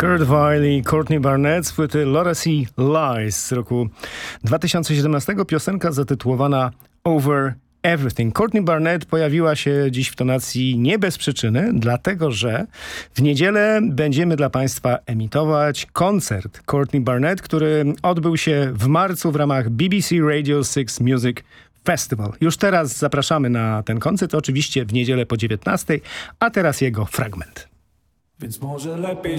Kurt Vile i Courtney Barnett z płyty Laura C. Lies z roku 2017. Piosenka zatytułowana Over Everything. Courtney Barnett pojawiła się dziś w tonacji nie bez przyczyny, dlatego że w niedzielę będziemy dla Państwa emitować koncert Courtney Barnett, który odbył się w marcu w ramach BBC Radio 6 Music Festival. Już teraz zapraszamy na ten koncert, oczywiście w niedzielę po 19:00, a teraz jego fragment. Więc może lepiej